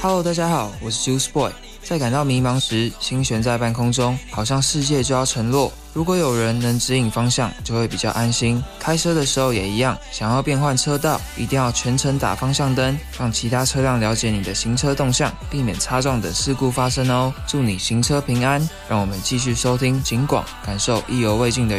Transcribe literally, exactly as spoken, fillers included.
Hello， 大家好，我是 Juice Boy。在感到迷茫时，心悬在半空中，好像世界就要沉落。如果有人能指引方向，就会比较安心。开车的时候也一样，想要变换车道，一定要全程打方向灯，让其他车辆了解你的行车动向，避免擦撞等事故发生哦。祝你行车平安，让我们继续收听警广，感受意犹未尽的